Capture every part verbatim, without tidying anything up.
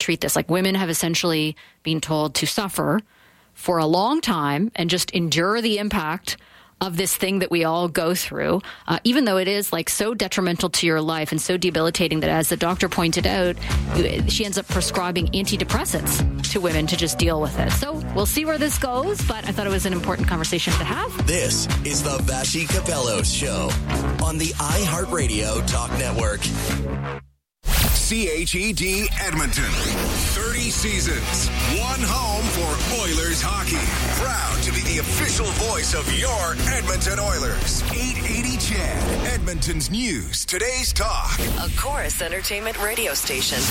treat this. Like, women have essentially been told to suffer for a long time and just endure the impact of this thing that we all go through, uh, even though it is like so detrimental to your life and so debilitating that, as the doctor pointed out, she ends up prescribing antidepressants to women to just deal with it. So we'll see where this goes, but I thought it was an important conversation to have. This is the Vassy Capello Show on the iHeartRadio Talk Network. C H E D Edmonton. thirty seasons. One home for Oilers hockey. Proud to be the official voice of your Edmonton Oilers. eight eighty C H E D. Edmonton's news. Today's talk. A Chorus Entertainment radio station.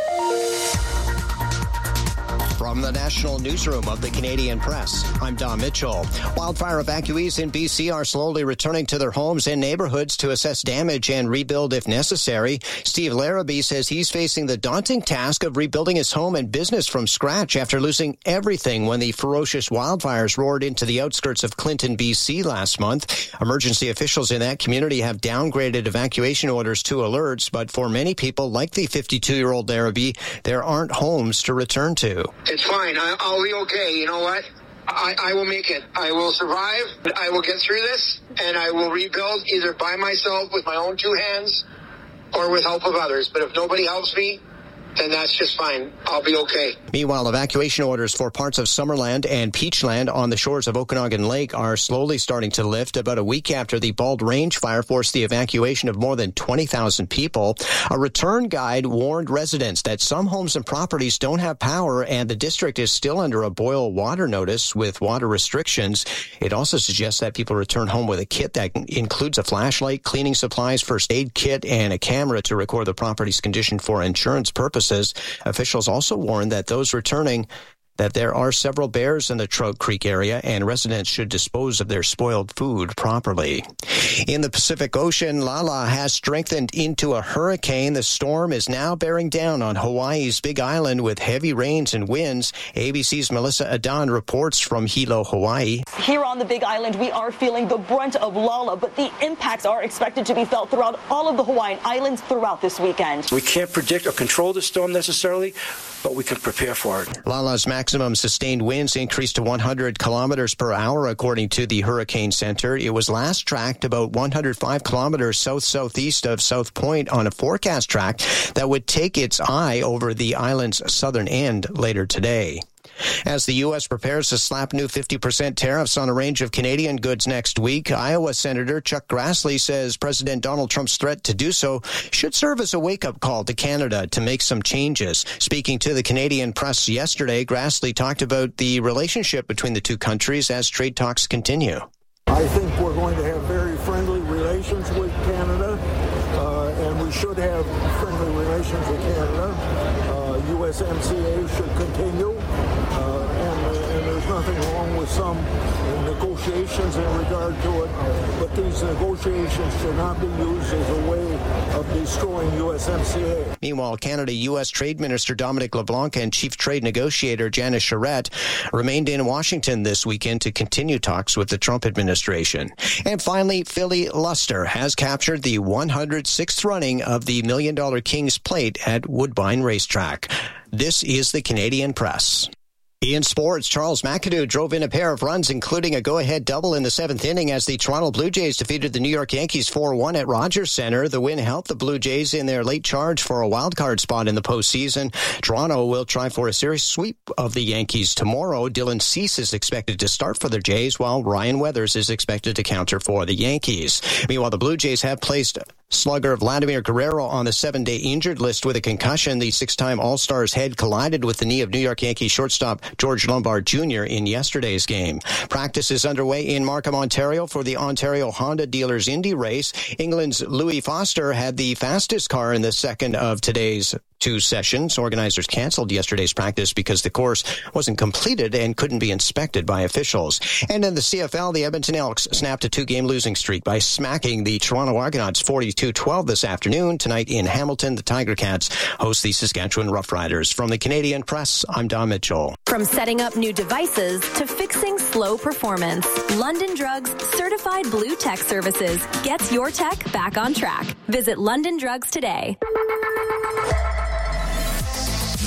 From the National Newsroom of the Canadian Press, I'm Don Mitchell. Wildfire evacuees in B C are slowly returning to their homes and neighborhoods to assess damage and rebuild if necessary. Steve Larrabee says he's facing the daunting task of rebuilding his home and business from scratch after losing everything when the ferocious wildfires roared into the outskirts of Clinton, B C last month. Emergency officials in that community have downgraded evacuation orders to alerts, but for many people, like the fifty-two-year-old Larrabee, there aren't homes to return to. It's fine. I, I'll be okay. You know what? I, I will make it. I will survive. I will get through this, and I will rebuild either by myself with my own two hands or with help of others. But if nobody helps me, then that's just fine. I'll be okay. Meanwhile, evacuation orders for parts of Summerland and Peachland on the shores of Okanagan Lake are slowly starting to lift about a week after the Bald Range fire forced the evacuation of more than twenty thousand people. A return guide warned residents that some homes and properties don't have power, and the district is still under a boil water notice with water restrictions. It also suggests that people return home with a kit that includes a flashlight, cleaning supplies, first aid kit, and a camera to record the property's condition for insurance purposes. Officials also warned that those returning that there are several bears in the Trout Creek area and residents should dispose of their spoiled food properly. In the Pacific Ocean, Lala has strengthened into a hurricane. The storm is now bearing down on Hawaii's Big Island with heavy rains and winds. A B C's Melissa Adan reports from Hilo, Hawaii. Here on the Big Island, we are feeling the brunt of Lala, but the impacts are expected to be felt throughout all of the Hawaiian Islands throughout this weekend. We can't predict or control the storm necessarily, but we can prepare for it. Lala's maximum sustained winds increased to one hundred kilometers per hour, according to the Hurricane Center. It was last tracked about one hundred five kilometers south-southeast of South Point on a forecast track that would take its eye over the island's southern end later today. As the U S prepares to slap new fifty percent tariffs on a range of Canadian goods next week, Iowa Senator Chuck Grassley says President Donald Trump's threat to do so should serve as a wake-up call to Canada to make some changes. Speaking to the Canadian Press yesterday, Grassley talked about the relationship between the two countries as trade talks continue. I think we're going to have very friendly relations with Canada, uh, and we should have friendly relations with Canada. Uh, U S M C A should continue. Uh, and, and there's nothing wrong with some negotiations in regard to it, but these negotiations should not be used as a way of destroying U S M C A. Meanwhile, Canada U S Trade Minister Dominic LeBlanc and Chief Trade Negotiator Janice Charette remained in Washington this weekend to continue talks with the Trump administration. And finally, Philly Luster has captured the one hundred sixth running of the Million Dollar Kings Plate at Woodbine Racetrack. This is the Canadian Press. In sports, Charles McAdoo drove in a pair of runs, including a go-ahead double in the seventh inning as the Toronto Blue Jays defeated the New York Yankees four one at Rogers Center. The win helped the Blue Jays in their late charge for a wild-card spot in the postseason. Toronto will try for a series sweep of the Yankees tomorrow. Dylan Cease is expected to start for the Jays, while Ryan Weathers is expected to counter for the Yankees. Meanwhile, the Blue Jays have placed slugger Vladimir Guerrero on the seven-day injured list with a concussion. The six-time All-Star's head collided with the knee of New York Yankees shortstop George Lombard Junior in yesterday's game. Practice is underway in Markham, Ontario for the Ontario Honda Dealers Indy race. England's Louis Foster had the fastest car in the second of today's two sessions. Organizers canceled yesterday's practice because the course wasn't completed and couldn't be inspected by officials. And in the C F L, the Edmonton Elks snapped a two-game losing streak by smacking the Toronto Argonauts forty-two twelve this afternoon. Tonight in Hamilton, the Tiger Cats host the Saskatchewan Roughriders. From the Canadian Press, I'm Don Mitchell. From setting up new devices to fixing slow performance, London Drugs Certified Blue Tech Services gets your tech back on track. Visit London Drugs today. The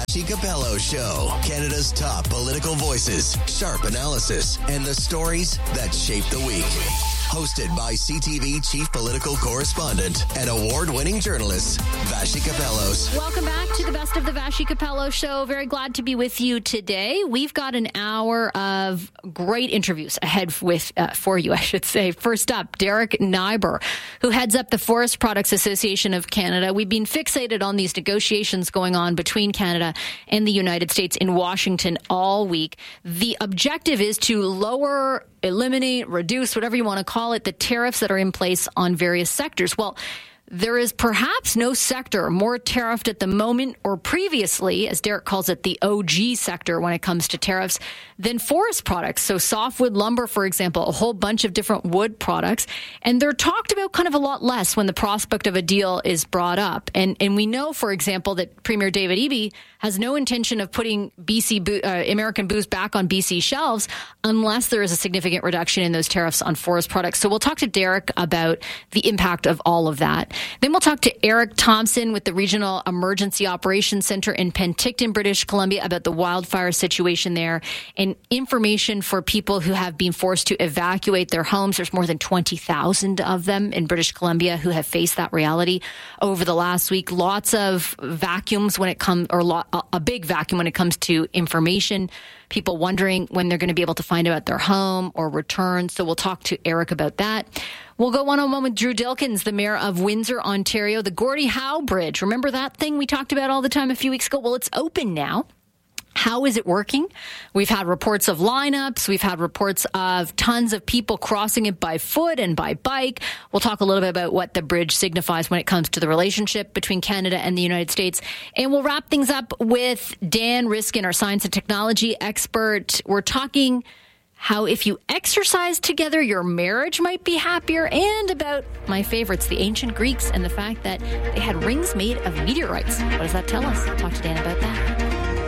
Capello Show, Canada's top political voices, sharp analysis, and the stories that shape the week. Hosted by C T V chief political correspondent and award-winning journalist, Vassy Kapelos. Welcome back to the Best of the Vassy Capello Show. Very glad to be with you today. We've got an hour of great interviews ahead with uh, for you, I should say. First up, Derek Neiber, who heads up the Forest Products Association of Canada. We've been fixated on these negotiations going on between Canada and the United States in Washington all week. The objective is to lower, eliminate, reduce, whatever you want to call it, the tariffs that are in place on various sectors. Well, there is perhaps no sector more tariffed at the moment or previously, as Derek calls it, the O G sector when it comes to tariffs, than forest products. So softwood lumber, for example, a whole bunch of different wood products. And they're talked about kind of a lot less when the prospect of a deal is brought up. And and we know, for example, that Premier David Eby has no intention of putting B C uh, American booze back on B C shelves unless there is a significant reduction in those tariffs on forest products. So we'll talk to Derek about the impact of all of that. Then we'll talk to Eric Thompson with the Regional Emergency Operations Center in Penticton, British Columbia, about the wildfire situation there and information for people who have been forced to evacuate their homes. There's more than twenty thousand of them in British Columbia who have faced that reality over the last week. Lots of vacuums when it comes, or lo- a big vacuum when it comes to information. People wondering when they're going to be able to find out their home or return. So we'll talk to Eric about that. We'll go one-on-one with Drew Dilkins, the mayor of Windsor, Ontario. The Gordie Howe Bridge. Remember that thing we talked about all the time a few weeks ago? Well, it's open now. How is it working? We've had reports of lineups. We've had reports of tons of people crossing it by foot and by bike. We'll talk a little bit about what the bridge signifies when it comes to the relationship between Canada and the United States. And we'll wrap things up with Dan Riskin, our science and technology expert. We're talking how if you exercise together, your marriage might be happier, and about my favorites, the ancient Greeks and the fact that they had rings made of meteorites. What does that tell us? I'll talk to Dan about that.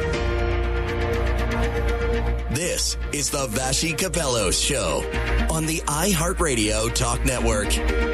This is the Vassy Kapelos Show on the iHeartRadio Talk Network.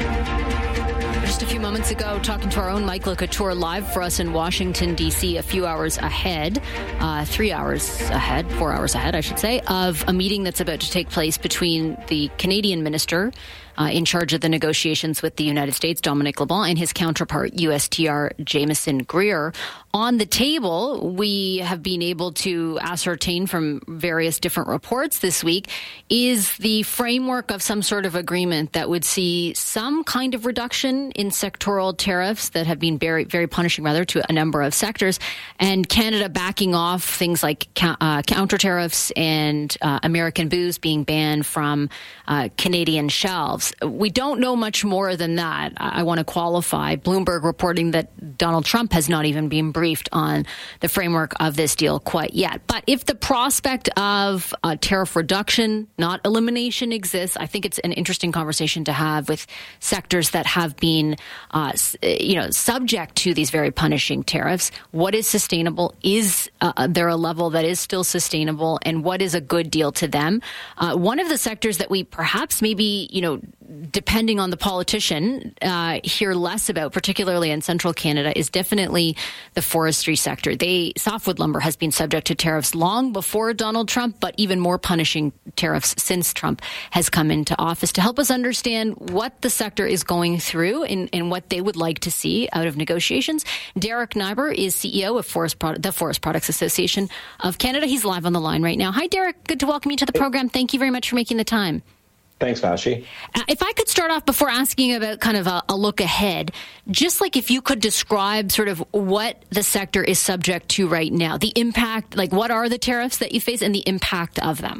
Just a few moments ago, talking to our own Michael Couture live for us in Washington, D C, a few hours ahead, uh, three hours ahead, four hours ahead, I should say, of a meeting that's about to take place between the Canadian minister Uh, in charge of the negotiations with the United States, Dominic LeBlanc, and his counterpart, U S T R Jameson Greer. On the table, we have been able to ascertain from various different reports this week is the framework of some sort of agreement that would see some kind of reduction in sectoral tariffs that have been very, very punishing, rather, to a number of sectors, and Canada backing off things like uh, counter tariffs and uh, American booze being banned from uh, Canadian shelves. We don't know much more than that. I want to qualify. Bloomberg reporting that Donald Trump has not even been briefed on the framework of this deal quite yet. But if the prospect of a tariff reduction, not elimination, exists, I think it's an interesting conversation to have with sectors that have been, uh, you know, subject to these very punishing tariffs. What is sustainable? Is uh, there a level that is still sustainable? And what is a good deal to them? Uh, one of the sectors that we perhaps maybe, you know, depending on the politician, uh, hear less about, particularly in central Canada, is definitely the forestry sector. They softwood lumber has been subject to tariffs long before Donald Trump, but even more punishing tariffs since Trump has come into office. To help us understand what the sector is going through and, and what they would like to see out of negotiations, Derek Neiber is C E O of Forest Pro- the Forest Products Association of Canada. He's live on the line right now. Hi, Derek. Good to welcome you to the program. Thank you very much for making the time. Thanks, Vassy. Uh, if I could start off before asking about kind of a, a look ahead, just like if you could describe sort of what the sector is subject to right now, the impact, like what are the tariffs that you face and the impact of them?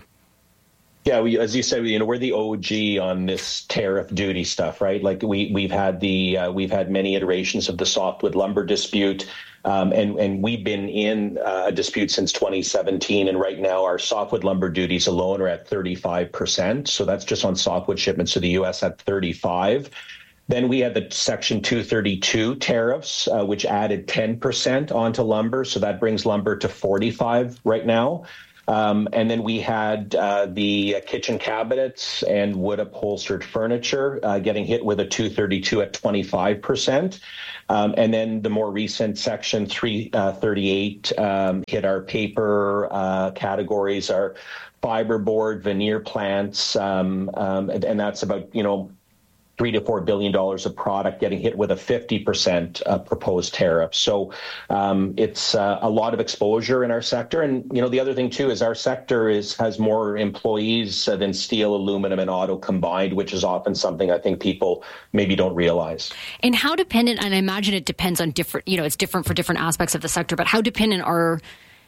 Yeah, we, as you said, you know, we're the O G on this tariff duty stuff, right? Like we we've had the uh, we've had many iterations of the softwood lumber dispute, um, and and we've been in uh, a dispute since twenty seventeen, and right now our softwood lumber duties alone are at thirty-five percent. So that's just on softwood shipments to the U S at thirty-five. Then we had the Section two thirty-two tariffs, uh, which added ten percent onto lumber. So that brings lumber to forty-five right now. Um, and then we had uh, the kitchen cabinets and wood upholstered furniture uh, getting hit with a two thirty-two at twenty-five percent. Um, and then the more recent Section three thirty-eight um, hit our paper uh, categories, our fiberboard, veneer plants, um, um, and, and that's about, you know, three to four billion dollars of product getting hit with a fifty percent uh, proposed tariff. So um, it's uh, a lot of exposure in our sector. And, you know, the other thing, too, is our sector is has more employees uh, than steel, aluminum and auto combined, which is often something I think people maybe don't realize. And how dependent, and I imagine it depends on different, you know, it's different for different aspects of the sector, but how dependent are,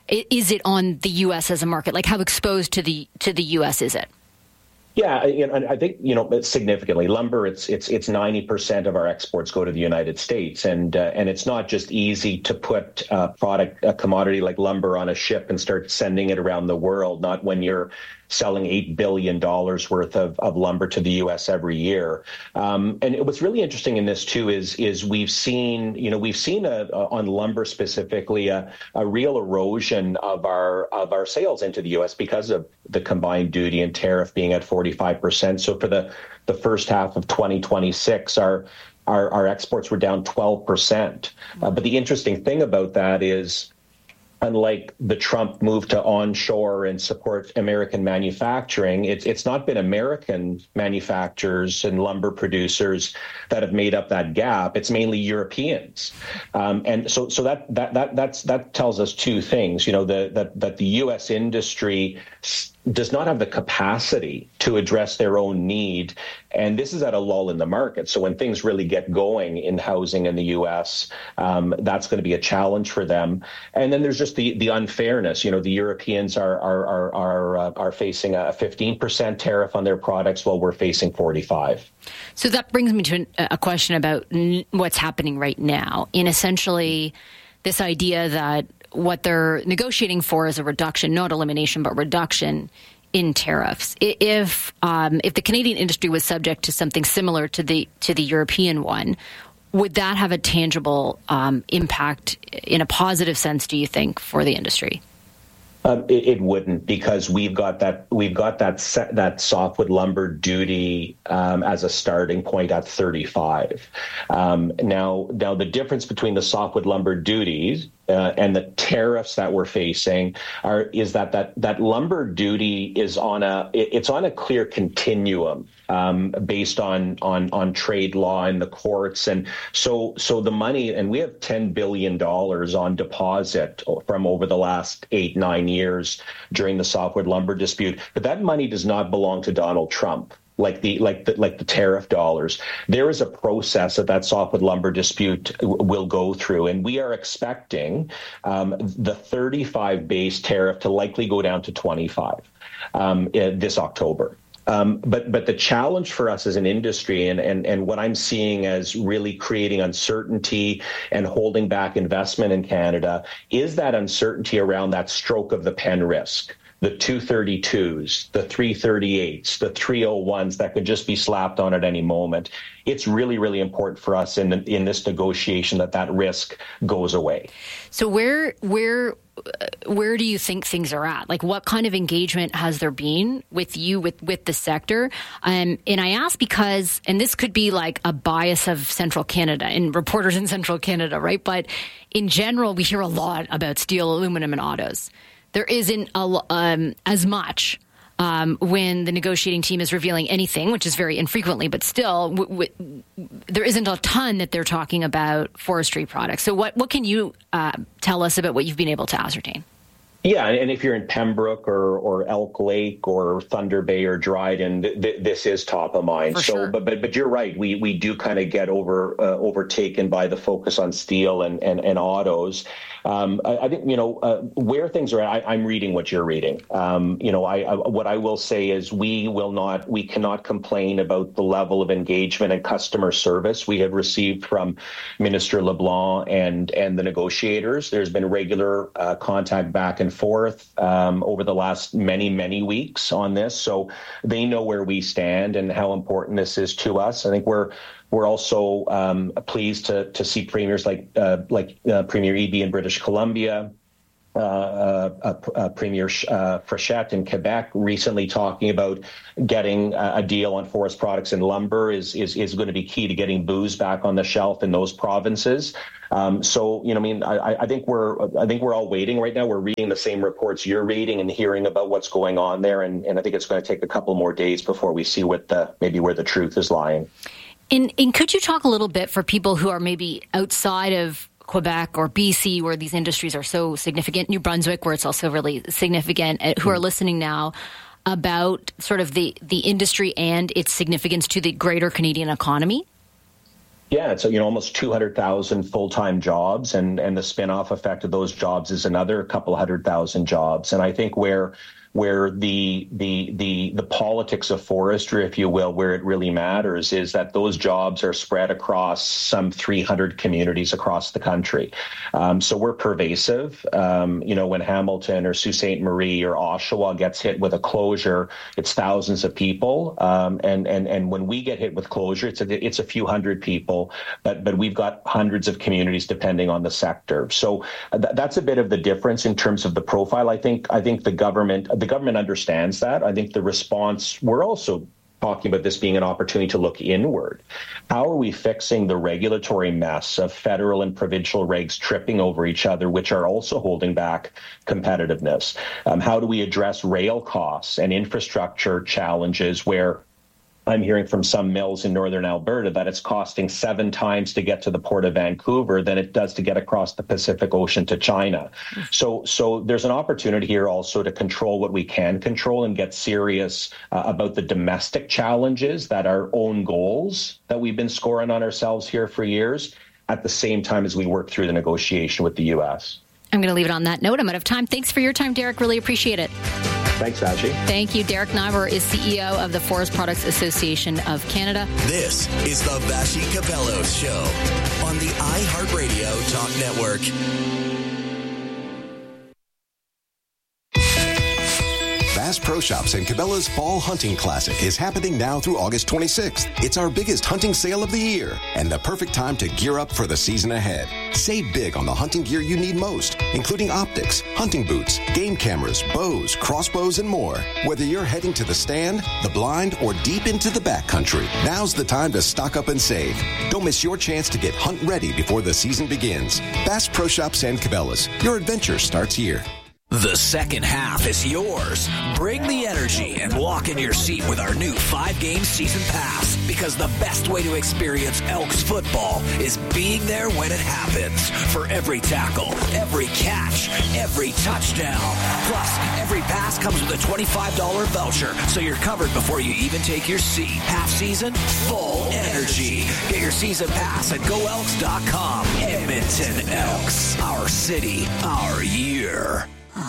is it on the U S as a market? Like how exposed to the to the U S is it? Yeah, and I think, you know, significantly. Lumber, it's it's it's ninety percent of our exports go to the United States, and uh, and it's not just easy to put a product, a commodity like lumber on a ship and start sending it around the world. Not when you're selling eight billion dollars worth of, of lumber to the U S every year. Um, and what's really interesting in this, too, is is we've seen, you know, we've seen a, a, on lumber specifically a, a real erosion of our of our sales into the U S because of the combined duty and tariff being at forty-five percent. So for the, the first half of twenty twenty-six, our our, our exports were down twelve percent. Uh, but the interesting thing about that is, unlike the Trump move to onshore and support American manufacturing, it's it's not been American manufacturers and lumber producers that have made up that gap. It's mainly Europeans, um, and so so that that that that's that tells us two things. You know, the, that that the U S industry does not have the capacity to address their own need. And this is at a lull in the market. So when things really get going in housing in the U S, um, that's going to be a challenge for them. And then there's just the, the unfairness. You know, the Europeans are are are are, uh, are facing a fifteen percent tariff on their products while we're facing forty-five. So that brings me to a question about what's happening right now in essentially this idea that what they're negotiating for is a reduction, not elimination, but reduction in tariffs. If um, if the Canadian industry was subject to something similar to the to the European one, would that have a tangible um, impact in a positive sense, do you think, for the industry? Um, it, it wouldn't, because we've got that we've got that set, that softwood lumber duty um, as a starting point at thirty-five. Um, now, now the difference between the softwood lumber duties uh, and the tariffs that we're facing are is that that that lumber duty is on a it, it's on a clear continuum um, based on on on trade law and the courts, and so so the money, and we have ten billion dollars on deposit from over the last eight nine years during the softwood lumber dispute, but that money does not belong to Donald Trump. Like the like the like the tariff dollars, there is a process that that softwood lumber dispute w- will go through, and we are expecting um, the thirty-five base tariff to likely go down to twenty-five um, this October. Um, but but the challenge for us as an industry, and, and and what I'm seeing as really creating uncertainty and holding back investment in Canada, is that uncertainty around that stroke of the pen risk. The two thirty-twos, the three thirty-eights, the three oh ones that could just be slapped on at any moment. It's really, really important for us in the, in this negotiation that that risk goes away. So where where where do you think things are at? Like, what kind of engagement has there been with you, with, with the sector? Um, and I ask because, and this could be like a bias of Central Canada and reporters in Central Canada, right? But in general, we hear a lot about steel, aluminum, and autos. There isn't a, um, as much um, when the negotiating team is revealing anything, which is very infrequently, but still, w- w- there isn't a ton that they're talking about forestry products. So what, what can you uh, tell us about what you've been able to ascertain? Yeah, and if you're in Pembroke or, or Elk Lake or Thunder Bay or Dryden, th- th- this is top of mind. For so, sure. but but but you're right. We we do kind of get over uh, overtaken by the focus on steel and and, and autos. Um, I, I think you know uh, where things are at. I, I'm reading what you're reading. Um, you know, I, I what I will say is we will not, we cannot complain about the level of engagement and customer service we have received from Minister LeBlanc and and the negotiators. There's been regular uh, contact back and forth um, over the last many, many weeks on this. So they know where we stand and how important this is to us. I think we're we're also um, pleased to to see premiers like uh, like uh, Premier Eby in British Columbia, uh, uh, uh, Premier uh, Frechette in Quebec recently talking about getting a deal on forest products and lumber is is is going to be key to getting booze back on the shelf in those provinces. Um, so, you know, I mean, I, I think we're I think we're all waiting right now. We're reading the same reports you're reading and hearing about what's going on there. And, and I think it's going to take a couple more days before we see what the maybe where the truth is lying. And, and could you talk a little bit for people who are maybe outside of Quebec or B C, where these industries are so significant, New Brunswick, where it's also really significant, uh, who are listening now, about sort of the, the industry and its significance to the greater Canadian economy? Yeah, it's you know almost two hundred thousand full-time jobs, and and the spin-off effect of those jobs is another couple hundred thousand jobs. And I think where where the the the the politics of forestry, if you will, where it really matters is that those jobs are spread across some three hundred communities across the country. Um, so we're pervasive. Um, you know, when Hamilton or Sault Ste. Marie or Oshawa gets hit with a closure, it's thousands of people. Um, and and and when we get hit with closure, it's a, it's a few hundred people, but but we've got hundreds of communities depending on the sector. So th- that's a bit of the difference in terms of the profile. I think I think the government. The government understands that. I think the response, we're also talking about this being an opportunity to look inward. How are we fixing the regulatory mess of federal and provincial regs tripping over each other, which are also holding back competitiveness? Um, how do we address rail costs and infrastructure challenges where I'm hearing from some mills in northern Alberta that it's costing seven times to get to the Port of Vancouver than it does to get across the Pacific Ocean to China. So so there's an opportunity here also to control what we can control and get serious uh, about the domestic challenges that are own goals that we've been scoring on ourselves here for years, at the same time as we work through the negotiation with the U S. I'm going to leave it on that note. I'm out of time. Thanks for your time, Derek. Really appreciate it. Thanks, Vashi. Thank you. Derek Nivor is C E O of the Forest Products Association of Canada. This is the Vashi Capello Show on the iHeartRadio Talk Network. Bass Pro Shops and Cabela's Fall Hunting Classic is happening now through August twenty-sixth. It's our biggest hunting sale of the year and the perfect time to gear up for the season ahead. Save big on the hunting gear you need most, including optics, hunting boots, game cameras, bows, crossbows, and more. Whether you're heading to the stand, the blind, or deep into the backcountry, now's the time to stock up and save. Don't miss your chance to get hunt ready before the season begins. Bass Pro Shops and Cabela's. Your adventure starts here. The second half is yours. Bring the energy and walk in your seat with our new five-game season pass, because the best way to experience Elks football is being there when it happens. For every tackle, every catch, every touchdown. Plus, every pass comes with a twenty-five dollars voucher, so you're covered before you even take your seat. Half season, full energy. Get your season pass at go elks dot com. Edmonton Elks. Our city, our year.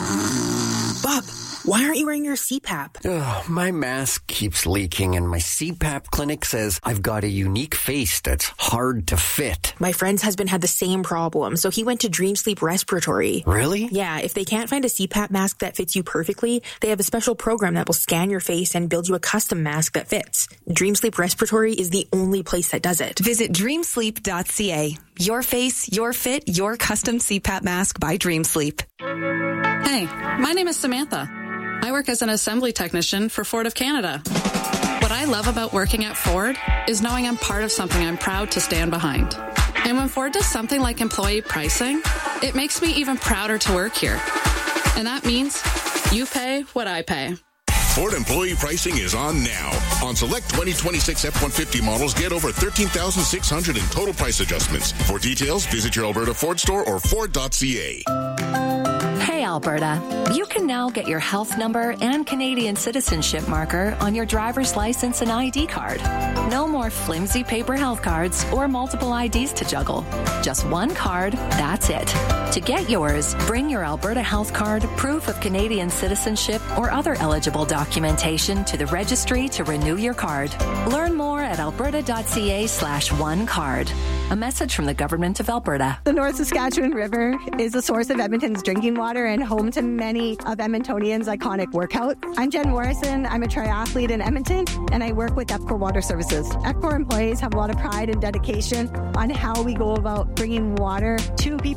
Bob, why aren't you wearing your C PAP? Ugh, my mask keeps leaking and my C PAP clinic says I've got a unique face that's hard to fit. My friend's husband had the same problem, so he went to Dream Sleep Respiratory. Really? Yeah, if they can't find a C PAP mask that fits you perfectly, they have a special program that will scan your face and build you a custom mask that fits. Dream Sleep Respiratory is the only place that does it. Visit dream sleep dot c a. Your face, your fit, your custom C PAP mask by Dream Sleep. Hey, my name is Samantha. I work as an assembly technician for Ford of Canada. What I love about working at Ford is knowing I'm part of something I'm proud to stand behind. And when Ford does something like employee pricing, it makes me even prouder to work here. And that means you pay what I pay. Ford employee pricing is on now. On select twenty twenty-six F one fifty models, get over thirteen thousand six hundred dollars in total price adjustments. For details, visit your Alberta Ford store or ford dot c a. Hey, Alberta, you can now get your health number and Canadian citizenship marker on your driver's license and I D card. No more flimsy paper health cards or multiple I Ds to juggle. Just one card, that's it. To get yours, bring your Alberta health card, proof of Canadian citizenship, or other eligible documentation to the registry to renew your card. Learn more at alberta dot c a slash one card. A message from the Government of Alberta. The North Saskatchewan River is a source of Edmonton's drinking water and home to many of Edmontonians' iconic workouts. I'm Jen Morrison. I'm a triathlete in Edmonton, and I work with EPCOR Water Services. EPCOR employees have a lot of pride and dedication on how we go about bringing water to people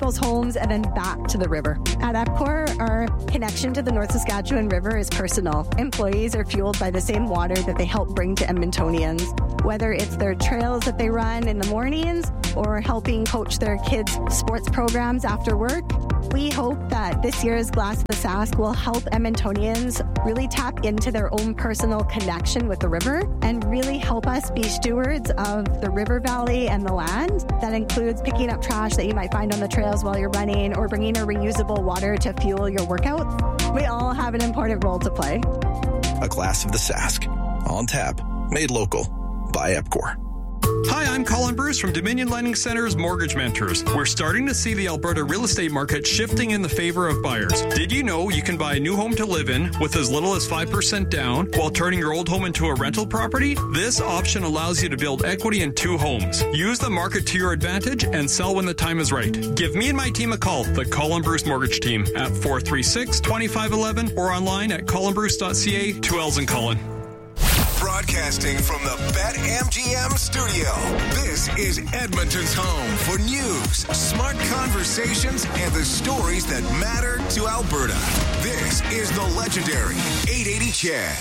people's homes and then back to the river. At EPCOR, our connection to the North Saskatchewan River is personal. Employees are fueled by the same water that they help bring to Edmontonians, whether it's their trails that they run in the mornings or helping coach their kids' sports programs after work. We hope that this year's Glass of the Sask will help Edmontonians really tap into their own personal connection with the river and really help us be stewards of the river valley and the land. That includes picking up trash that you might find on the trails while you're running or bringing a reusable water to fuel your workout. We all have an important role to play. A Glass of the Sask. On tap. Made local. By EPCOR. Hi, I'm Colin Bruce from Dominion Lending Center's Mortgage Mentors. We're starting to see the Alberta real estate market shifting in the favor of buyers. Did you know you can buy a new home to live in with as little as five percent down while turning your old home into a rental property? This option allows you to build equity in two homes. Use the market to your advantage and sell when the time is right. Give me and my team a call, the Colin Bruce Mortgage Team, at four three six, two five one one or online at colin bruce dot c a. Two L's in Colin. Broadcasting from the BetMGM studio, this is Edmonton's home for news, smart conversations, and the stories that matter to Alberta. This is the legendary eight eighty Chad.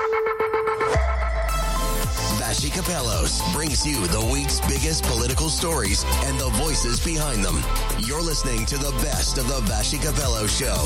Vassy Kapelos brings you the week's biggest political stories and the voices behind them. You're listening to the best of the Vassy Kapelos Show.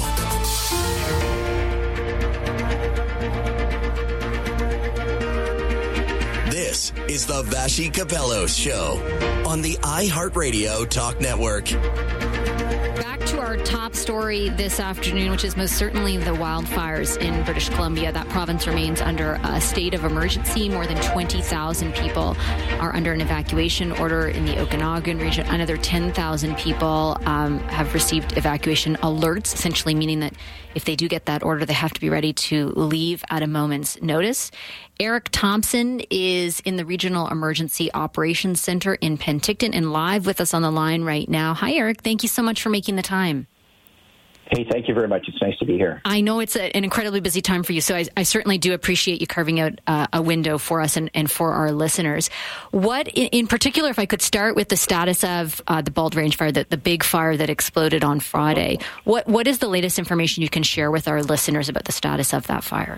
This is the Vassy Kapelos Show on the iHeartRadio Talk Network. Back to our top story this afternoon, which is most certainly the wildfires in British Columbia. That province remains under a state of emergency. More than twenty thousand people are under an evacuation order in the Okanagan region. Another ten thousand people um, have received evacuation alerts, essentially meaning that if they do get that order, they have to be ready to leave at a moment's notice. Eric Thompson is in the Regional Emergency Operations Center in Penticton and live with us on the line right now. Hi, Eric. Thank you so much for making the time. Hey, thank you very much. It's nice to be here. I know it's a, an incredibly busy time for you, so I, I certainly do appreciate you carving out uh, a window for us and, and for our listeners. What, in, in particular, if I could start with the status of uh, the Bald Range fire, the, the big fire that exploded on Friday, what what is the latest information you can share with our listeners about the status of that fire?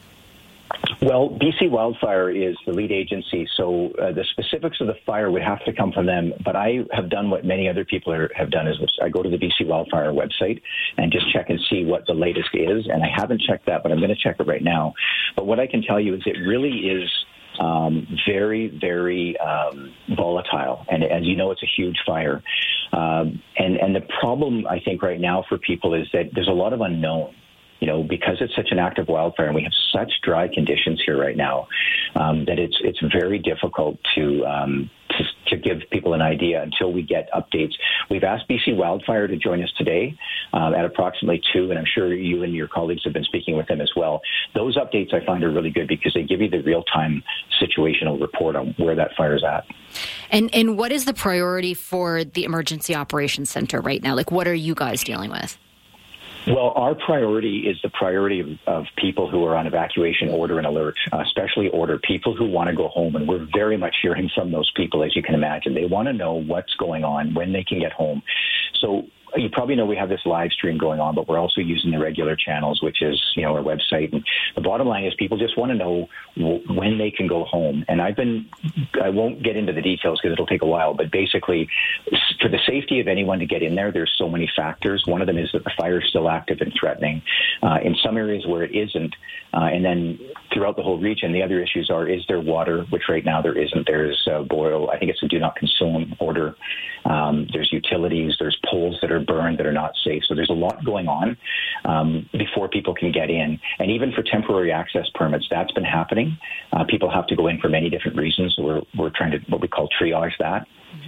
Well, B C Wildfire is the lead agency, so uh, the specifics of the fire would have to come from them. But I have done what many other people are, have done, is I go to the B C Wildfire website and just check and see what the latest is. And I haven't checked that, but I'm going to check it right now. But what I can tell you is it really is um, very, very um, volatile. And as you know, it's a huge fire. Um, and, and the problem, I think, right now for people is that there's a lot of unknown. You know, because it's such an active wildfire and we have such dry conditions here right now, um, that it's it's very difficult to, um, to to give people an idea until we get updates. We've asked B C Wildfire to join us today um, at approximately two, and I'm sure you and your colleagues have been speaking with them as well. Those updates I find are really good because they give you the real-time situational report on where that fire is at. And and what is the priority for the Emergency Operations Center right now? Like, what are you guys dealing with? Well, our priority is the priority of, of people who are on evacuation order and alert, uh, especially order, people who want to go home. And we're very much hearing from those people, as you can imagine. They want to know what's going on, when they can get home. So you probably know we have this live stream going on, but we're also using the regular channels, which is, you know, our website. And the bottom line is people just want to know w- when they can go home. And I've been, I won't get into the details because it'll take a while, but basically for the safety of anyone to get in there, there's so many factors. One of them is that the fire is still active and threatening. Uh, in some areas where it isn't, uh, and then throughout the whole region, the other issues are, is there water, which right now there isn't. There's uh, boil, I think it's a do not consume order. Um, there's utilities, there's poles that are burned that are not safe. So there's a lot going on um, before people can get in. And even for temporary access permits, that's been happening. Uh, people have to go in for many different reasons. So we're we're trying to what we call triage that.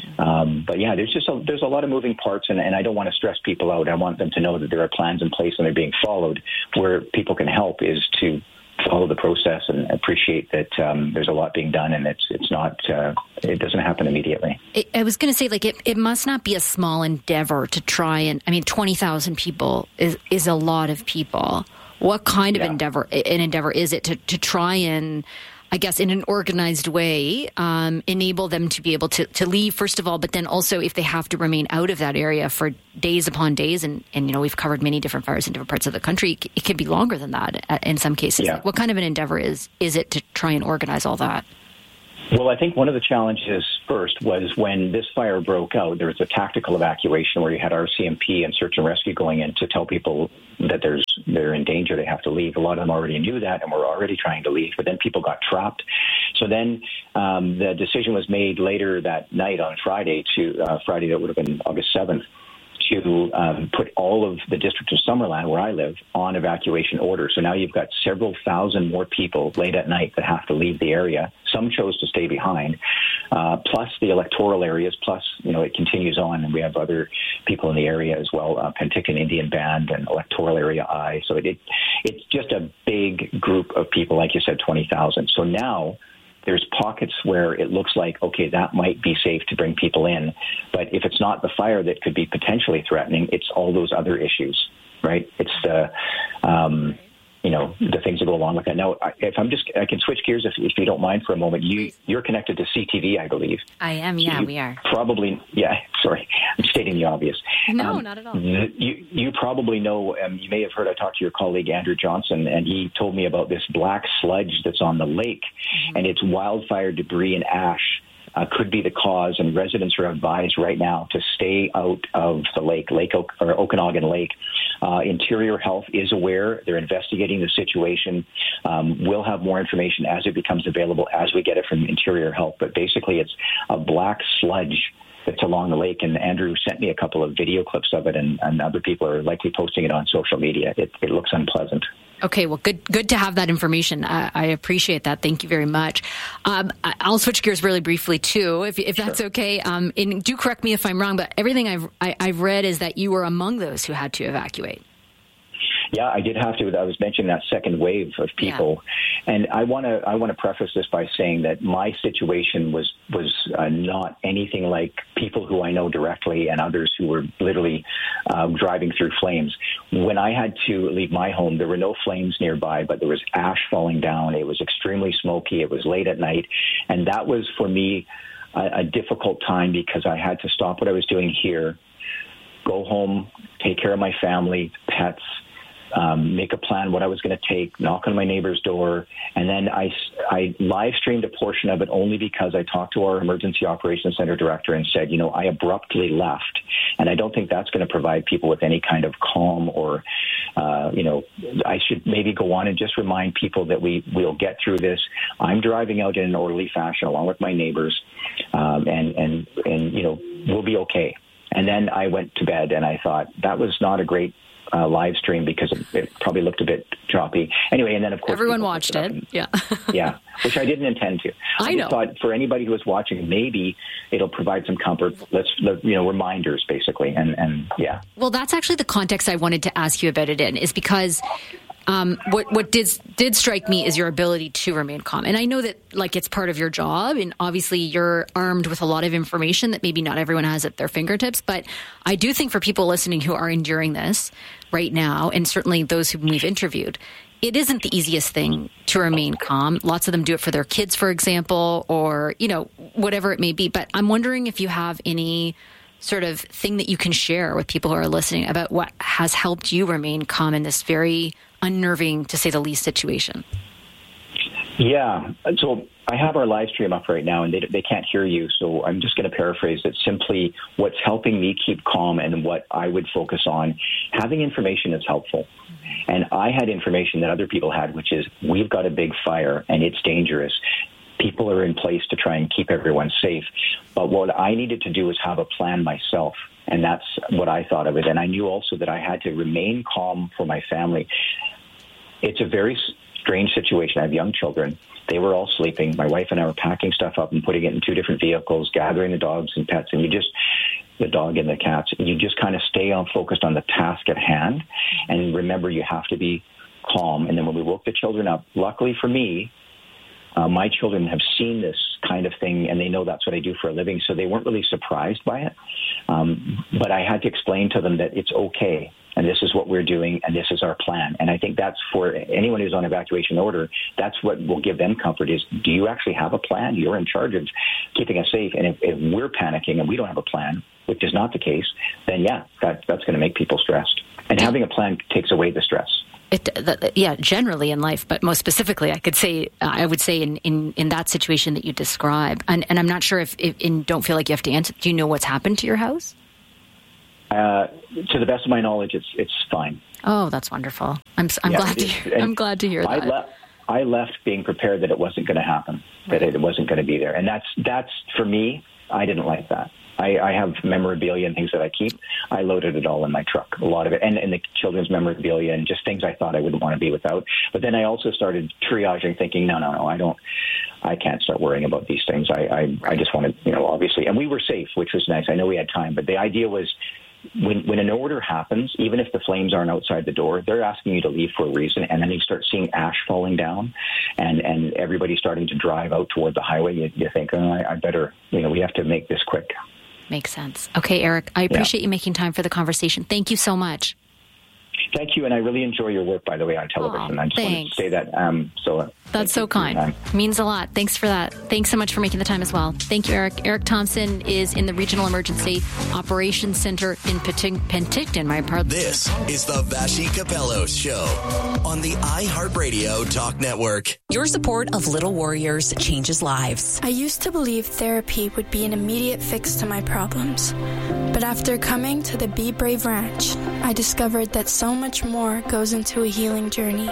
Um, but yeah, there's just a, there's a lot of moving parts, and, and I don't want to stress people out. I want them to know that there are plans in place and they're being followed. Where people can help is to follow the process and appreciate that um, there's a lot being done, and it's it's not uh, it doesn't happen immediately. I was going to say, like, it, it must not be a small endeavor to try and, I mean, twenty thousand people is is a lot of people. What kind of yeah. endeavor an endeavor is it to to try and I guess, in an organized way, um, enable them to be able to, to leave, first of all, but then also if they have to remain out of that area for days upon days, and, and you know, we've covered many different fires in different parts of the country, it can be longer than that in some cases. Yeah. Like, what kind of an endeavor is, is it to try and organize all that? Well, I think one of the challenges first was when this fire broke out, there was a tactical evacuation where you had R C M P and search and rescue going in to tell people that there's they're in danger, they have to leave. A lot of them already knew that and were already trying to leave, but then people got trapped. So then um, the decision was made later that night on Friday, to uh, Friday that would have been August seventh, to um, put all of the District of Summerland, where I live, on evacuation order. So now you've got several thousand more people late at night that have to leave the area. Some chose to stay behind, uh, plus the electoral areas, plus, you know, it continues on, and we have other people in the area as well, uh, Penticton Indian Band and electoral area I. So it, it it's just a big group of people, like you said, twenty thousand. So now there's pockets where it looks like, okay, that might be safe to bring people in. But if it's not the fire that could be potentially threatening, it's all those other issues, right? It's the, um, you know, the things that go along with that. Now, if I'm just, I can switch gears if, if you don't mind for a moment. You, you're connected to C T V, I believe. I am, yeah, you we are. Probably, yeah, sorry, I'm stating the obvious. No, um, not at all. You, you probably know, um, you may have heard, I talked to your colleague Andrew Johnson, and he told me about this black sludge that's on the lake, mm-hmm. and it's wildfire debris and ash. Uh, could be the cause, and residents are advised right now to stay out of the lake, Lake o- or Okanagan Lake. Uh, Interior Health is aware. They're investigating the situation. Um, we'll have more information as it becomes available, as we get it from Interior Health. But basically, it's a black sludge that's along the lake, and Andrew sent me a couple of video clips of it, and, and other people are likely posting it on social media. It, it looks unpleasant. Okay, well, good good to have that information. I, I appreciate that. Thank you very much. Um, I'll switch gears really briefly, too, if, if that's sure. okay. Um, and do correct me if I'm wrong, but everything I've, I, I've read is that you were among those who had to evacuate. Yeah, I did have to. I was mentioning that second wave of people, yeah. and I want to I want to preface this by saying that my situation was was uh, not anything like people who I know directly and others who were literally uh, driving through flames. When I had to leave my home, there were no flames nearby, but there was ash falling down. It was extremely smoky. It was late at night, and that was for me a, a difficult time because I had to stop what I was doing here, go home, take care of my family, pets. Um, make a plan what I was going to take, knock on my neighbor's door, and then I, I live streamed a portion of it only because I talked to our Emergency Operations Center director and said, you know, I abruptly left, and I don't think that's going to provide people with any kind of calm or, uh, you know, I should maybe go on and just remind people that we will get through this. I'm driving out in an orderly fashion along with my neighbors, um, and, and, and, you know, we'll be okay. And then I went to bed, and I thought that was not a great Uh, live stream because it, it probably looked a bit choppy. Anyway, and then of course everyone watched it. it. Yeah, yeah, which I didn't intend to. I, I know. Thought for anybody who was watching, maybe it'll provide some comfort. Let's, you know, reminders basically, and and yeah. Well, that's actually the context I wanted to ask you about it in, is because. Um, what what did did strike me is your ability to remain calm, and I know that like it's part of your job, and obviously you're armed with a lot of information that maybe not everyone has at their fingertips. But I do think for people listening who are enduring this right now, and certainly those whom we've interviewed, it isn't the easiest thing to remain calm. Lots of them do it for their kids, for example, or you know whatever it may be. But I'm wondering if you have any sort of thing that you can share with people who are listening about what has helped you remain calm in this very unnerving, to say the least, situation. Yeah. So I have our live stream up right now, and they they can't hear you. So I'm just going to paraphrase it. Simply, what's helping me keep calm and what I would focus on, having information is helpful. And I had information that other people had, which is we've got a big fire and it's dangerous. People are in place to try and keep everyone safe. But what I needed to do was have a plan myself. And that's what I thought of it. And I knew also that I had to remain calm for my family. It's a very strange situation. I have young children. They were all sleeping. My wife and I were packing stuff up and putting it in two different vehicles, gathering the dogs and pets. And you just, the dog and the cats, you just kind of stay on focused on the task at hand. And remember, you have to be calm. And then when we woke the children up, luckily for me, Uh, my children have seen this kind of thing, and they know that's what I do for a living, so they weren't really surprised by it. Um, but I had to explain to them that it's okay. and this is what we're doing, and this is our plan. And I think that's for anyone who's on evacuation order, that's what will give them comfort is, do you actually have a plan? You're in charge of keeping us safe. And if, if we're panicking and we don't have a plan, which is not the case, then yeah, that, that's going to make people stressed. And having a plan takes away the stress. It, the, yeah, generally in life, but most specifically, I could say, uh, I would say in, in, in that situation that you describe, and, and I'm not sure if, if in don't feel like you have to answer. Do you know what's happened to your house? Uh, to the best of my knowledge, it's it's fine. Oh, that's wonderful. I'm I'm yeah, glad to hear, I'm glad to hear I that. Le- I left being prepared that it wasn't going to happen, that it wasn't going to be there, and that's that's for me. I didn't like that. I, I have memorabilia and things that I keep. I loaded it all in my truck, a lot of it, and, and the children's memorabilia and just things I thought I wouldn't want to be without. But then I also started triaging, thinking, no, no, no, I don't, I can't start worrying about these things. I, I, I just wanted, you know, obviously, and we were safe, which was nice. I know we had time, but the idea was when, when an order happens, even if the flames aren't outside the door, they're asking you to leave for a reason. And then you start seeing ash falling down and, and everybody starting to drive out toward the highway. You, you think, oh, I, I better, you know, we have to make this quick. Makes sense. Okay, Eric, I appreciate yeah. you making time for the conversation. Thank you so much. Thank you, and I really enjoy your work, by the way, on television. Oh, I just thanks. wanted to say that. Um, so That's so kind. Means a lot. Thanks for that. Thanks so much for making the time as well. Thank you, Eric. Eric Thompson is in the Regional Emergency Operations Center in Penticton. My part. This is the Vashi Capello Show on the iHeartRadio Talk Network. Your support of Little Warriors changes lives. I used to believe therapy would be an immediate fix to my problems. But after coming to the Be Brave Ranch, I discovered that so much more goes into a healing journey.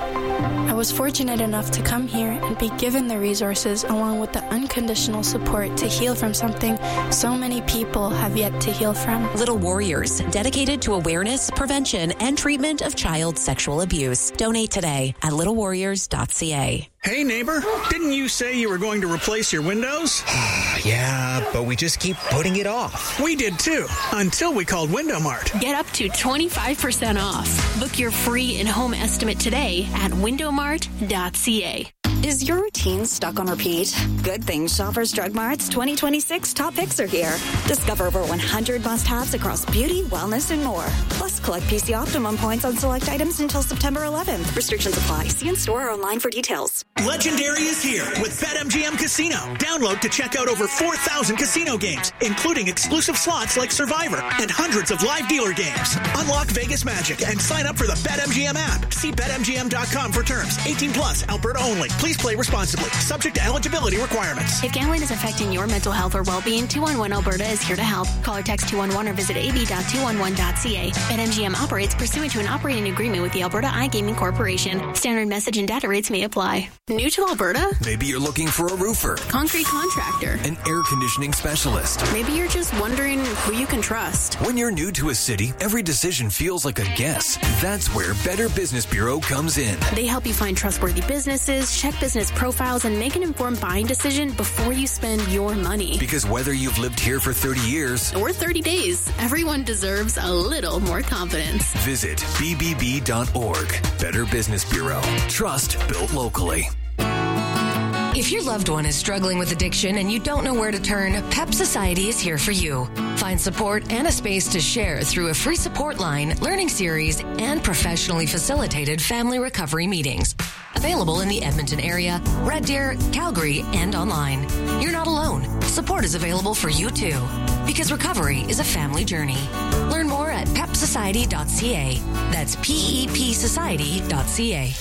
I was fortunate enough to come here and be given the resources along with the unconditional support to heal from something so many people have yet to heal from. Little Warriors, dedicated to awareness, prevention, and treatment of child sexual abuse. Donate today at little warriors dot c a. Hey, neighbor, didn't you say you were going to replace your windows? Yeah, but we just keep putting it off. We did too, until we called Window Mart. Get up to twenty-five percent off. Book your free in-home estimate today at window mart dot c a. Is your routine stuck on repeat? Good thing Shoppers Drug Mart's twenty twenty-six top picks are here. Discover over one hundred must-haves across beauty, wellness, and more. Plus, collect P C Optimum points on select items until September eleventh. Restrictions apply. See in store or online for details. Legendary is here with BetMGM Casino. Download to check out over four thousand casino games, including exclusive slots like Survivor and hundreds of live dealer games. Unlock Vegas magic and sign up for the BetMGM app. See bet M G M dot com for terms. eighteen plus, Alberta only. Please play responsibly. Subject to eligibility requirements. If gambling is affecting your mental health or well-being, two one one Alberta is here to help. Call or text two one one or visit a b dot two one one dot c a. BetMGM operates pursuant to an operating agreement with the Alberta iGaming Corporation. Standard message and data rates may apply. New to Alberta? Maybe you're looking for a roofer, concrete contractor, an air conditioning specialist. Maybe you're just wondering who you can trust. When you're new to a city, every decision feels like a guess. That's where Better Business Bureau comes in. They help you find trustworthy businesses, check business profiles, and make an informed buying decision before you spend your money. Because whether you've lived here for thirty years or thirty days, everyone deserves a little more confidence. Visit b b b dot org. Better Business Bureau. Trust built locally. If your loved one is struggling with addiction and you don't know where to turn, PEP Society is here for you. Find support and a space to share through a free support line, learning series, and professionally facilitated family recovery meetings. Available in the Edmonton area, Red Deer, Calgary, and online. You're not alone. Support is available for you too. Because recovery is a family journey. Learn more at pep society dot c a. That's P E P society dot c a.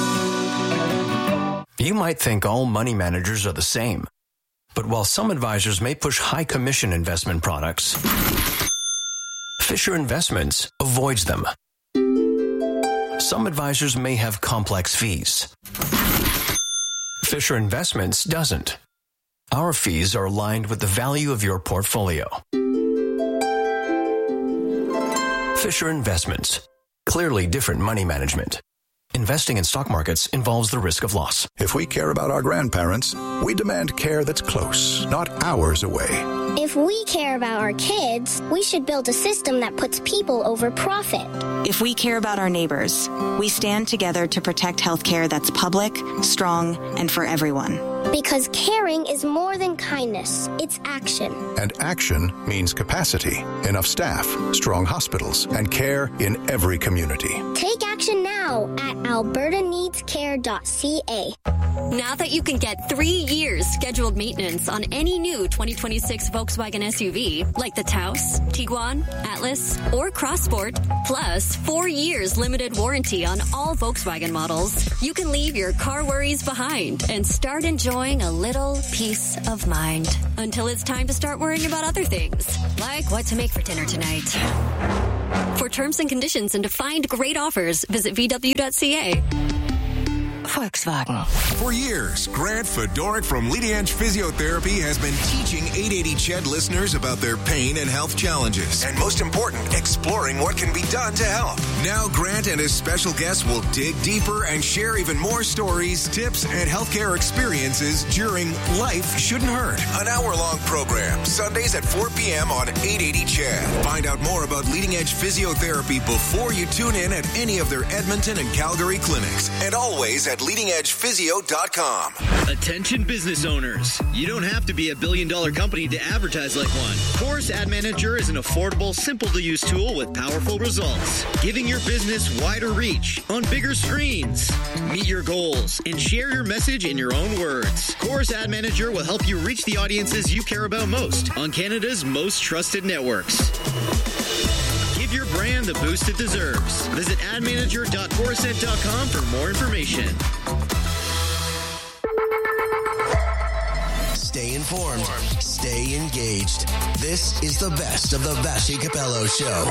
You might think all money managers are the same. But while some advisors may push high commission investment products, Fisher Investments avoids them. Some advisors may have complex fees. Fisher Investments doesn't. Our fees are aligned with the value of your portfolio. Fisher Investments. Clearly different money management. Investing in stock markets involves the risk of loss. If we care about our grandparents, we demand care that's close, not hours away. If we care about our kids, we should build a system that puts people over profit. If we care about our neighbors, we stand together to protect healthcare that's public, strong, and for everyone. Because caring is more than kindness, it's action. And action means capacity, enough staff, strong hospitals, and care in every community. Take action now at alberta needs care dot c a. Now that you can get three years scheduled maintenance on any new twenty twenty-six Volkswagen S U V, like the Taos, Tiguan, Atlas, or Crossport, plus four years limited warranty on all Volkswagen models, you can leave your car worries behind and start enjoying a little peace of mind. Until it's time to start worrying about other things, like what to make for dinner tonight. For terms and conditions and to find great offers, visit v w dot c a. Volkswagen. For years, Grant Fedorik from Leading Edge Physiotherapy has been teaching eight eighty C H E D listeners about their pain and health challenges. And most important, exploring what can be done to help. Now, Grant and his special guests will dig deeper and share even more stories, tips, and healthcare experiences during Life Shouldn't Hurt, an hour-long program, Sundays at four p.m. on eight eighty C H E D. Find out more about Leading Edge Physiotherapy before you tune in at any of their Edmonton and Calgary clinics. And always at leading edge physio dot com. Attention business owners. You don't have to be a billion dollar company to advertise like one. Chorus Ad Manager is an affordable, simple to use tool with powerful results, giving your business wider reach on bigger screens. Meet your goals and share your message in your own words. Chorus Ad Manager will help you reach the audiences you care about most on Canada's most trusted networks. Give your brand the boost it deserves. Visit ad manager dot chorused dot com for more information. Stay informed. Stay engaged. This is the best of the Vassy Capello Show.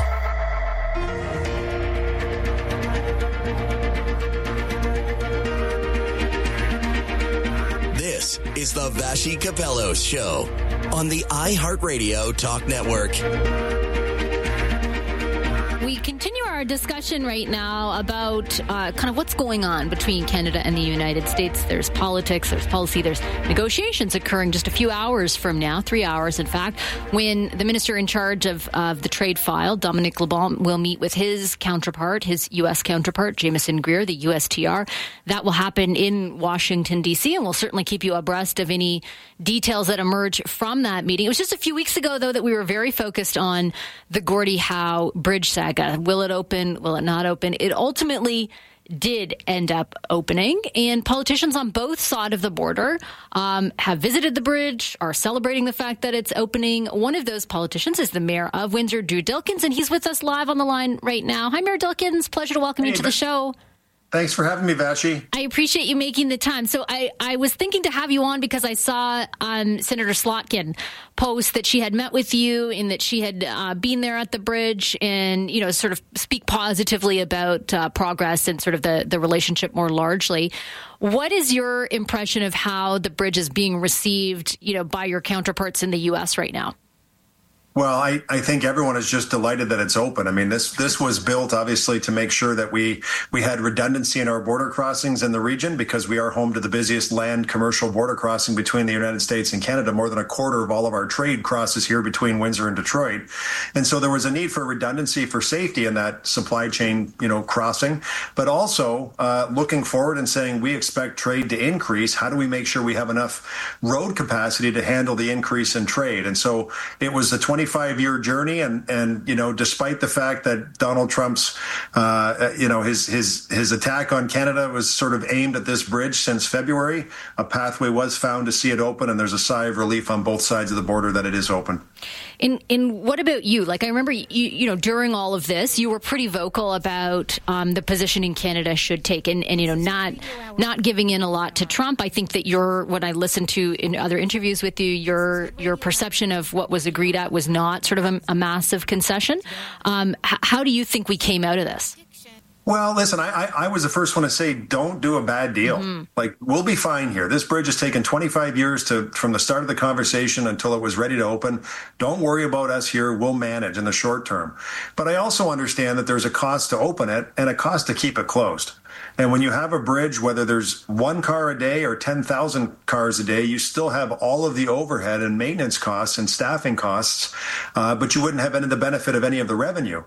This is the Vassy Capello Show on the iHeartRadio Talk Network. We continue our discussion right now about uh, kind of what's going on between Canada and the United States. There's politics, there's policy, there's negotiations occurring just a few hours from now, three hours in fact, when the minister in charge of, of the trade file, Dominic LeBlanc, will meet with his counterpart, his U S counterpart, Jameson Greer, the U S T R. That will happen in Washington, D C, and we'll certainly keep you abreast of any details that emerge from that meeting. It was just a few weeks ago, though, that we were very focused on the Gordie Howe bridge saga. Will it open? Will it not open? It ultimately did end up opening, and politicians on both sides of the border um, have visited the bridge, are celebrating the fact that it's opening. One of those politicians is the mayor of Windsor, Drew Dilkens, and he's with us live on the line right now. Hi, Mayor Dilkens. Pleasure to welcome hey, you to the show. Thanks for having me, Vassy. I appreciate you making the time. So I, I was thinking to have you on because I saw um, Senator Slotkin post that she had met with you and that she had uh, been there at the bridge and, you know, sort of speak positively about uh, progress and sort of the, the relationship more largely. What is your impression of how the bridge is being received, you know, by your counterparts in the U S right now? Well, I, I think everyone is just delighted that it's open. I mean, this this was built, obviously, to make sure that we we had redundancy in our border crossings in the region because we are home to the busiest land commercial border crossing between the United States and Canada. More than a quarter of all of our trade crosses here between Windsor and Detroit. And so there was a need for redundancy for safety in that supply chain, you know, crossing, but also uh, looking forward and saying we expect trade to increase. How do we make sure we have enough road capacity to handle the increase in trade? And so it was a twenty-five year journey. And, and, you know, despite the fact that Donald Trump's, uh, you know, his, his, his attack on Canada was sort of aimed at this bridge since February, a pathway was found to see it open. And there's a sigh of relief on both sides of the border that it is open. And, and what about you? Like, I remember, you, you know, during all of this, you were pretty vocal about um, the positioning Canada should take and, and, you know, not not giving in a lot to Trump. I think that your, when I listened to in other interviews with you, your your perception of what was agreed at was not sort of a, a massive concession. Um, h- how do you think we came out of this? Well, listen, I, I, I was the first one to say, don't do a bad deal. Mm-hmm. Like, we'll be fine here. This bridge has taken twenty-five years to from the start of the conversation until it was ready to open. Don't worry about us here. We'll manage in the short term. But I also understand that there's a cost to open it and a cost to keep it closed. And when you have a bridge, whether there's one car a day or ten thousand cars a day, you still have all of the overhead and maintenance costs and staffing costs, uh, but you wouldn't have any of the benefit of any of the revenue.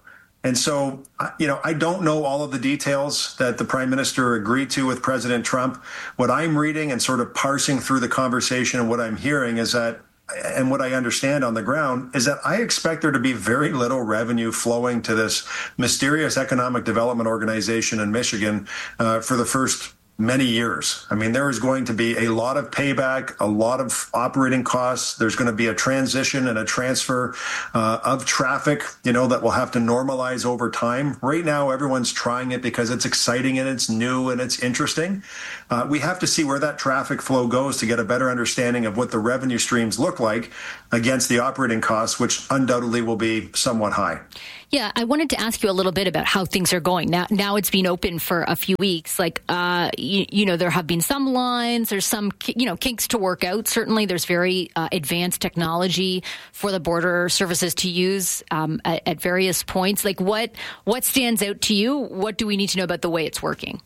And so, you know, I don't know all of the details that the Prime Minister agreed to with President Trump. What I'm reading and sort of parsing through the conversation and what I'm hearing is that, and what I understand on the ground, is that I expect there to be very little revenue flowing to this mysterious economic development organization in Michigan uh, for the first many years. I mean, there is going to be a lot of payback, a lot of operating costs. There's going to be a transition and a transfer uh, of traffic, you know, that will have to normalize over time. Right now, everyone's trying it because it's exciting and it's new and it's interesting. Uh, we have to see where that traffic flow goes to get a better understanding of what the revenue streams look like against the operating costs, which undoubtedly will be somewhat high. Yeah, I wanted to ask you a little bit about how things are going. Now, now it's been open for a few weeks. Like, uh, you, you know, there have been some lines, there's some, you know, kinks to work out. Certainly, there's very uh, advanced technology for the border services to use um, at, at various points. Like, what what stands out to you? What do we need to know about the way it's working?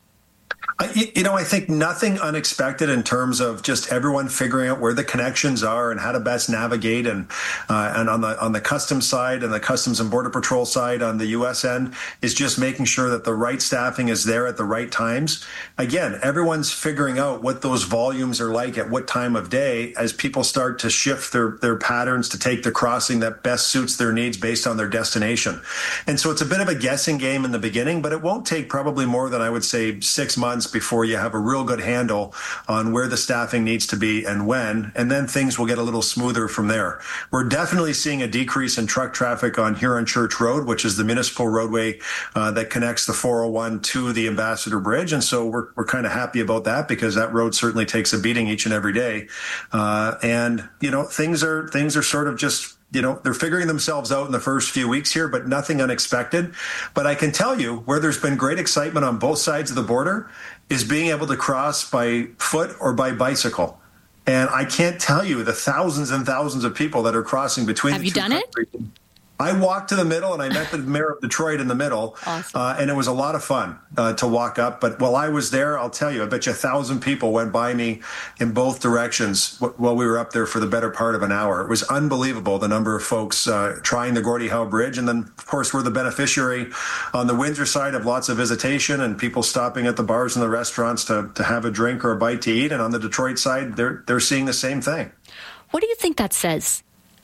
You know, I think nothing unexpected in terms of just everyone figuring out where the connections are and how to best navigate. And uh, and on the on the customs side and the Customs and Border Patrol side on the U S end is just making sure that the right staffing is there at the right times. Again, everyone's figuring out what those volumes are like at what time of day as people start to shift their, their patterns to take the crossing that best suits their needs based on their destination. And so it's a bit of a guessing game in the beginning, but it won't take probably more than, I would say, six months before you have a real good handle on where the staffing needs to be and when, and then things will get a little smoother from there. We're definitely seeing a decrease in truck traffic on Huron Church Road, which is the municipal roadway uh, that connects the four oh one to the Ambassador Bridge. And so we're, we're kind of happy about that because that road certainly takes a beating each and every day. Uh, and, you know, things are, things are sort of just, you know, they're figuring themselves out in the first few weeks here, but nothing unexpected. But I can tell you where there's been great excitement on both sides of the border is being able to cross by foot or by bicycle. And I can't tell you the thousands and thousands of people that are crossing between Have the you two done countries. It? I walked to the middle and I met the mayor of Detroit in the middle. Awesome. Uh, and it was a lot of fun uh, to walk up. But while I was there, I'll tell you, I bet you a thousand people went by me in both directions while we were up there for the better part of an hour. It was unbelievable, the number of folks uh, trying the Gordie Howe Bridge. And then, of course, we're the beneficiary on the Windsor side of lots of visitation and people stopping at the bars and the restaurants to, to have a drink or a bite to eat. And on the Detroit side, they're they're seeing the same thing. What do you think that says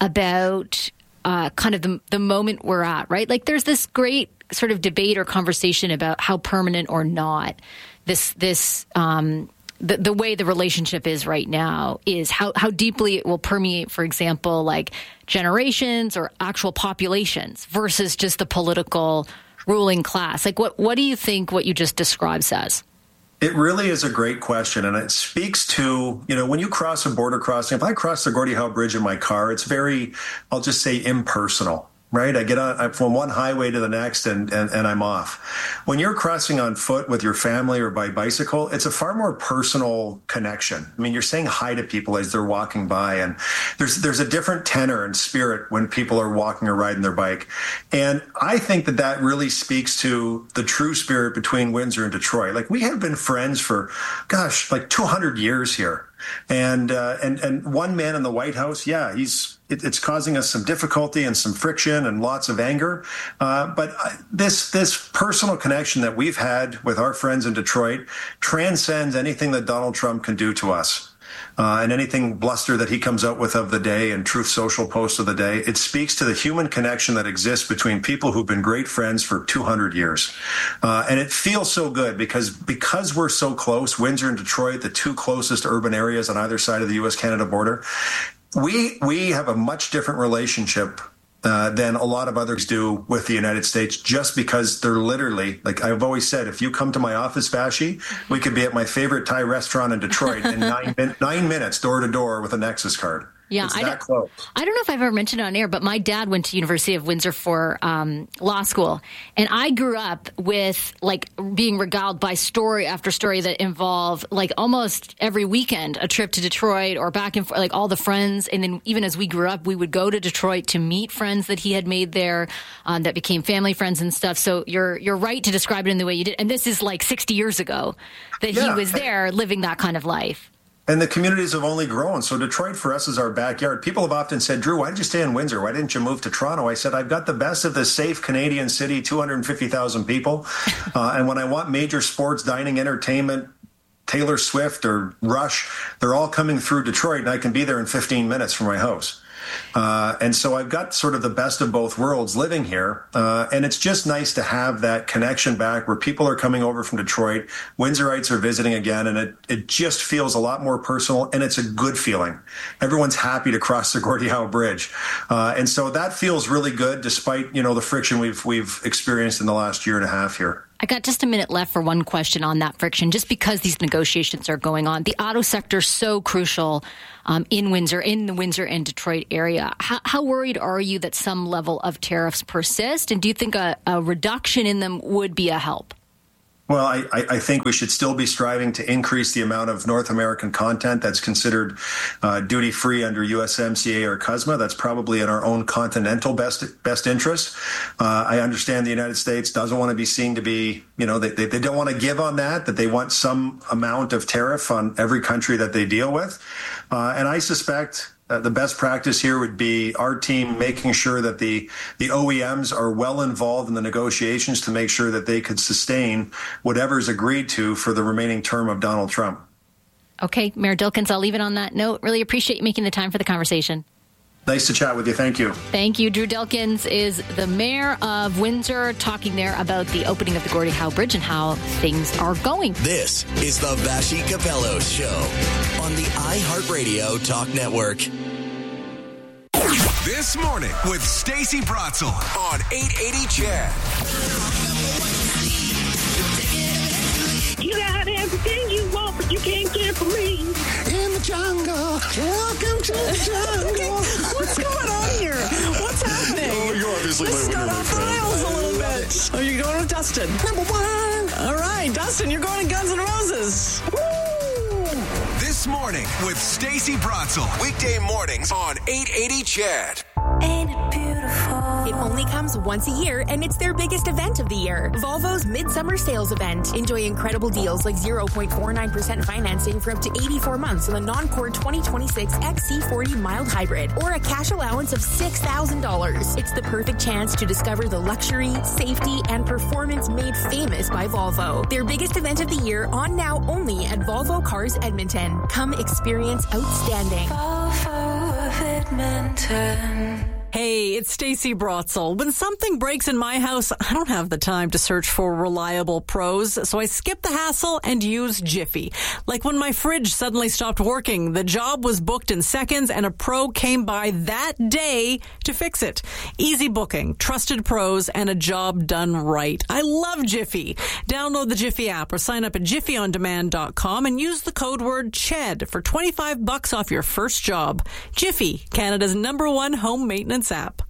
about Uh, kind of the, the moment we're at, right? Like there's this great sort of debate or conversation about how permanent or not this, this, um, the, the way the relationship is right now is how, how deeply it will permeate, for example, like generations or actual populations versus just the political ruling class. Like what, what do you think what you just described says? It really is a great question, and it speaks to, you know, when you cross a border crossing, if I cross the Gordie Howe Bridge in my car, it's very, I'll just say impersonal, right? I get on from one highway to the next and, and, and I'm off. When you're crossing on foot with your family or by bicycle, it's a far more personal connection. I mean, you're saying hi to people as they're walking by, and there's there's a different tenor and spirit when people are walking or riding their bike. And I think that that really speaks to the true spirit between Windsor and Detroit. Like, we have been friends for, gosh, like two hundred years here. And uh, and and one man in the White House, yeah, he's it, it's causing us some difficulty and some friction and lots of anger. Uh, but this this personal connection that we've had with our friends in Detroit transcends anything that Donald Trump can do to us. Uh, and anything bluster that he comes out with of the day and Truth Social post of the day, it speaks to the human connection that exists between people who've been great friends for two hundred years. Uh, and it feels so good because because we're so close, Windsor and Detroit, the two closest urban areas on either side of the U S Canada border, we we have a much different relationship Uh, than a lot of others do with the United States, just because they're literally, like I've always said, if you come to my office, Vashi, we could be at my favorite Thai restaurant in Detroit in nine, nine minutes, door to door with a Nexus card. Yeah, it's I that don't, close. I don't know if I've ever mentioned it on air, but my dad went to University of Windsor for um, law school, and I grew up with like being regaled by story after story that involved like almost every weekend a trip to Detroit or back and forth, like all the friends. And then even as we grew up, we would go to Detroit to meet friends that he had made there um, that became family friends and stuff. So you're you're right to describe it in the way you did, and this is like sixty years ago that Yeah. he was there living that kind of life. And the communities have only grown. So Detroit for us is our backyard. People have often said, Drew, why did you stay in Windsor? Why didn't you move to Toronto? I said, I've got the best of the safe Canadian city, two hundred fifty thousand people. Uh, and when I want major sports, dining, entertainment, Taylor Swift or Rush, they're all coming through Detroit, and I can be there in fifteen minutes from my house. Uh, and so I've got sort of the best of both worlds living here. Uh, and it's just nice to have that connection back where people are coming over from Detroit. Windsorites are visiting again, and it, it just feels a lot more personal, and it's a good feeling. Everyone's happy to cross the Gordie Howe Bridge. Uh, and so that feels really good despite, you know, the friction we've we've experienced in the last year and a half here. I got just a minute left for one question on that friction, just because these negotiations are going on. The auto sector is so crucial um, in Windsor, in the Windsor and Detroit area. How, how worried are you that some level of tariffs persist? And do you think a, a reduction in them would be a help? Well, I, I think we should still be striving to increase the amount of North American content that's considered uh, duty-free under U S M C A or C U S M A. That's probably in our own continental best best interest. Uh, I understand the United States doesn't want to be seen to be, you know, they, they, they don't want to give on that, that they want some amount of tariff on every country that they deal with. Uh, and I suspect Uh, the best practice here would be our team making sure that the, the O E Ms are well involved in the negotiations to make sure that they could sustain whatever's agreed to for the remaining term of Donald Trump. Okay, Mayor Dilkens, I'll leave it on that note. Really appreciate you making the time for the conversation. Nice to chat with you. Thank you. Thank you. Drew Dilkens is the mayor of Windsor, talking there about the opening of the Gordie Howe Bridge and how things are going. This is the Vassy Capello Show on the iHeartRadio Talk Network. This morning with Stacey Bratzel on eight eighty C H A D. You got everything you want, but you can't get it from me. In the jungle. Welcome to the jungle. What's going on here? What's happening? Oh, you're obviously Let's start off the rails a little bit. Oh, you're going with Dustin. Number one. All right, Dustin, you're going to Guns N' Roses. Woo! This morning with Stacey Bratzel. Weekday mornings on eight eighty C H A D. Ain't it beautiful? It only comes once a year, and it's their biggest event of the year. Volvo's Midsummer Sales Event. Enjoy incredible deals like zero point four nine percent financing for up to eighty-four months on the non-core twenty twenty-six X C forty mild hybrid, or a cash allowance of six thousand dollars. It's the perfect chance to discover the luxury, safety, and performance made famous by Volvo. Their biggest event of the year, on now only at Volvo Cars Edmonton. Come experience outstanding. Volvo of Edmonton. Hey, it's Stacey Bratzel. When something breaks in my house, I don't have the time to search for reliable pros, so I skip the hassle and use Jiffy. Like when my fridge suddenly stopped working, the job was booked in seconds and a pro came by that day to fix it. Easy booking, trusted pros, and a job done right. I love Jiffy. Download the Jiffy app or sign up at jiffy on demand dot com and use the code word C H E D for twenty-five bucks off your first job. Jiffy, Canada's number one home maintenance app.